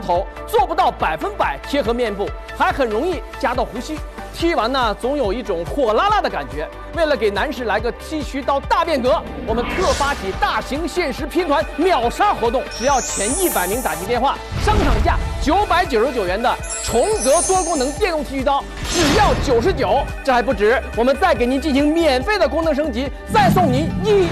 头，做不到100%贴合面部，还很容易夹到胡须。剃完呢，总有一种火辣辣的感觉。为了给男士来个剃须刀大变革，我们特发起大型限时拼团秒杀活动，只要前100名打进电话，商场价999元的重格多功能电动剃须刀只要99。这还不止，我们再给您进行免费的功能升级，再送您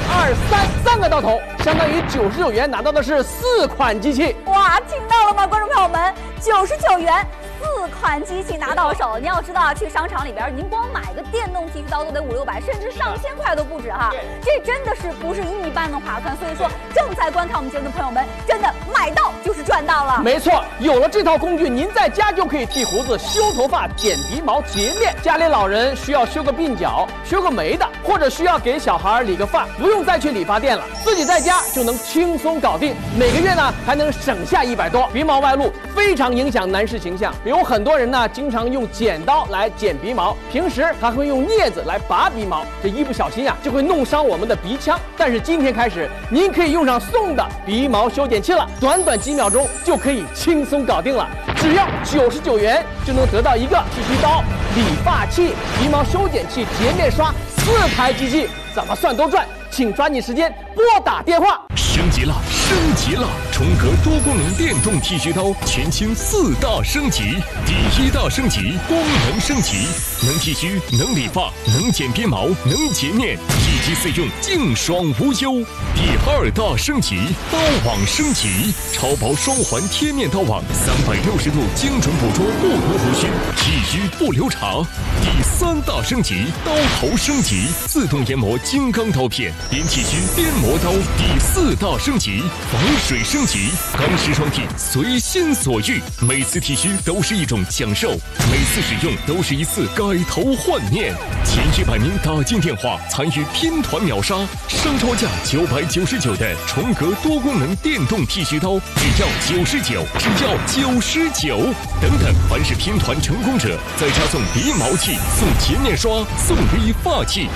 3个刀头，相当于99元拿到的是4款机器。 哇，听到了吗，观众朋友们？99元。4款机器拿到手，你要知道，去商场里边，您光买个电动剃须刀都得500-600，甚至上千块都不止哈。这真的是不是一般的划算。所以说，正在观看我们节目的朋友们，真的买到就是赚到了。 没错，有了这套工具，您在家就可以剃胡子、修头发、剪鼻毛、洁面。家里老人需要修个鬓角、修个眉的，或者需要给小孩理个发，不用再去理发店了，自己在家就能轻松搞定。每个月呢还能省下100多。鼻毛外露非常影响男士形象。有很多人呢，经常用剪刀来剪鼻毛，平时还会用镊子来拔鼻毛，这一不小心就会弄伤我们的鼻腔。但是今天开始，您可以用上送的鼻毛修剪器了，短短几秒钟就可以轻松搞定了，只要99元就能得到一个剃须刀、理发器、鼻毛修剪器、洁面刷4台机器，怎么算都赚。请抓紧时间拨打电话。 升级了，升级了！重格多功能电动剃须刀全新4大升级。第1大升级，功能升级，能剃须，能理发，能剪鼻毛，能洁面，一机四用，净爽无忧。第2大升级，刀网升级，超薄双环贴面刀网，360度精准捕捉不同胡须，剃须不留茬。第3大升级，刀头升级，自动研磨金刚刀片，边剃须边磨刀。第4大升级，防水升级，钢丝双剃，随心所欲，每次剃须都是一种享受，每次使用都是一次改头换面。前100名打进电话参与拼团秒杀，商超价999的重格多功能电动剃须刀只要99，只要99。等等，凡是拼团成功者，再加送鼻毛器、送洁面刷、送理发器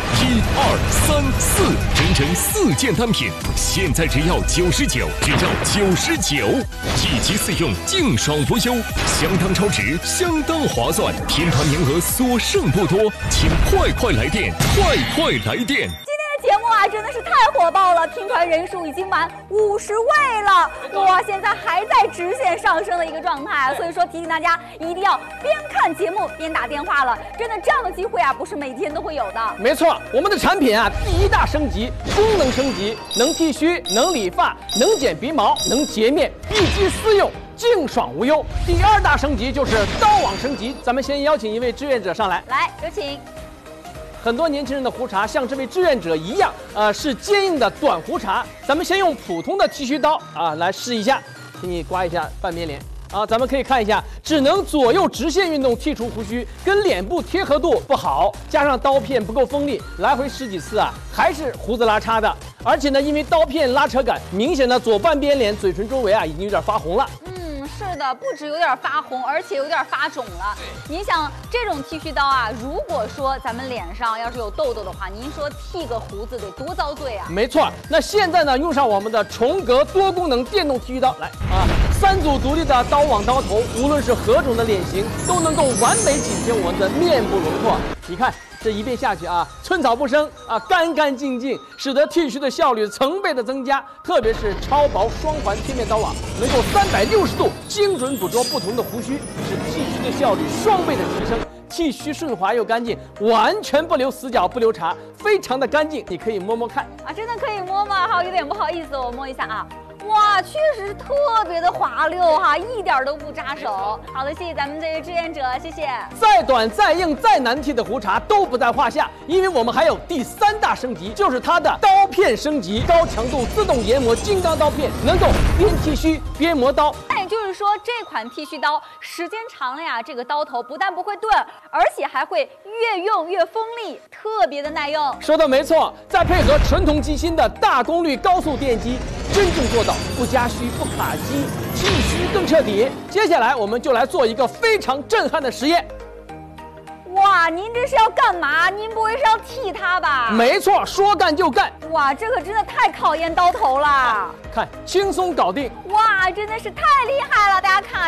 ，1、2、3、4，整整4件单品，现在只要99，只要99，一机4用，净爽无忧，相当超值，相当划算。拼团名额所剩不多，请快来电，快来电！ 节目啊，真的是太火爆了，拼团人数已经满50位了，哇，现在还在直线上升的一个状态，所以说提醒大家一定要边看节目边打电话了，真的这样的机会啊，不是每天都会有的。 没错，我们的产品啊，第1大升级，功能升级，能剃须，能理发，能剪鼻毛，能洁面，一机4用。净爽无忧。第2大升级就是刀网升级，咱们先邀请一位志愿者上来， 来，有请。 很多年轻人的胡茬像这位志愿者一样，是坚硬的短胡茬。咱们先用普通的剃须刀来试一下，请你刮一下半边脸咱们可以看一下，只能左右直线运动剔除胡须，跟脸部贴合度不好，加上刀片不够锋利，来回10几次还是胡子拉碴的。而且呢，因为刀片拉扯感，明显的左半边脸嘴唇周围已经有点发红了。 是的，不止有点发红，而且有点发肿了。您想，这种剃须刀如果说咱们脸上要是有痘痘的话，您说剃个胡子得多遭罪啊？ 没错，那现在呢，用上我们的重格多功能电动剃须刀，来3组独立的刀网刀头，无论是何种的脸型，都能够完美紧贴我们的面部容魄。你看。这一遍下去寸草不生干干净净，使得剃须的效率成倍的增加。特别是超薄双环贴面刀网，能够360度精准捕捉不同的胡须，使剃须的效率双倍的提升。剃须顺滑又干净，完全不留死角不留茬，非常的干净。你可以摸摸看真的可以摸吗？好，有点不好意思，我摸一下哇，确实是特别的滑溜一点都不扎手。好的，谢谢咱们这位志愿者，谢谢。 再短再硬再难剃的胡茬都不在话下，因为我们还有第3大升级，就是它的刀片升级，高强度自动研磨金刚刀片，能够边剃须边磨刀。 那也就是说，这款剃须刀时间长了这个刀头不但不会钝，而且还会越用越锋利，特别的耐用。 说的没错，再配合纯铜机芯的大功率高速电机，真正做到不加虚不卡机，剃须更彻底。接下来我们就来做一个非常震撼的实验。 哇，您这是要干嘛？您不会是要剃它吧？ 没错，说干就干。 哇，这可真的太考验刀头了。 看，轻松搞定。 哇，真的是太厉害了！大家看